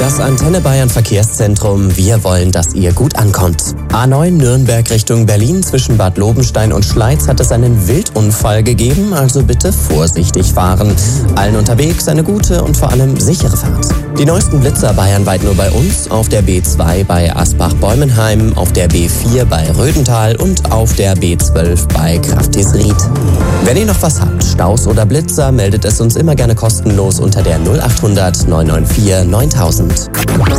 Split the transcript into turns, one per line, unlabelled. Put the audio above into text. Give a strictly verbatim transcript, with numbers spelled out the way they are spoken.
Das Antenne Bayern Verkehrszentrum. Wir wollen, dass ihr gut ankommt. A neun Nürnberg Richtung Berlin zwischen Bad Lobenstein und Schleiz hat es einen Wildunfall gegeben, also bitte vorsichtig fahren. Allen unterwegs eine gute und vor allem sichere Fahrt. Die neuesten Blitzer bayernweit nur bei uns, auf der B zwei bei Asbach-Bäumenheim, auf der B vier bei Rödental und auf der B zwölf bei Graftisried. Wenn ihr noch was habt, Staus oder Blitzer, meldet es uns immer gerne kostenlos unter der null acht hundert neun neun vier neuntausend.